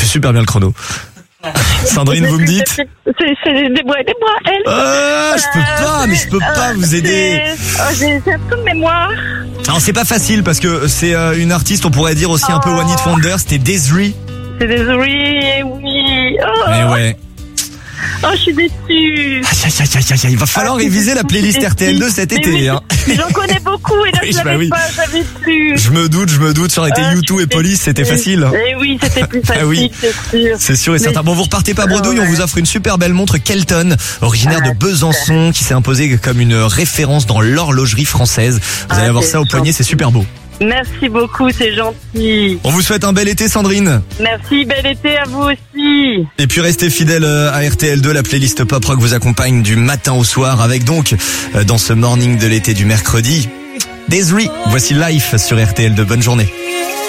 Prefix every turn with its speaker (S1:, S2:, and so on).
S1: fait super bien le chrono. Sandrine, vous me dites?
S2: C'est des bois, elle.
S1: Je peux pas vous aider.
S2: J'ai un trou de mémoire.
S1: Alors c'est pas facile parce que c'est une artiste, on pourrait dire aussi un peu One Hit Wonder, c'était Desiree.
S2: C'est Desiree, oui.
S1: Mais ouais.
S2: Oh, je suis déçue.
S1: Il va falloir réviser la playlist RTL2 cet été. Hein.
S2: J'en connais beaucoup et là je l'avais pas, j'avais plus.
S1: Je me doute, ça aurait été U2 et Police, c'était facile.
S2: Eh oui, c'était plus facile,
S1: oui.
S2: c'est sûr.
S1: C'est sûr et certain. Bon, vous repartez pas bredouille, on vous offre une super belle montre Kelton, originaire de Besançon, qui s'est imposée comme une référence dans l'horlogerie française. Vous allez avoir ça au poignet, c'est super beau.
S2: Merci beaucoup, c'est gentil.
S1: On vous souhaite un bel été, Sandrine.
S2: Merci, bel été à vous aussi.
S1: Et puis restez fidèles à RTL2, la playlist pop rock vous accompagne du matin au soir avec donc, dans ce morning de l'été du mercredi, Desiree. Voici Life sur RTL2. Bonne journée.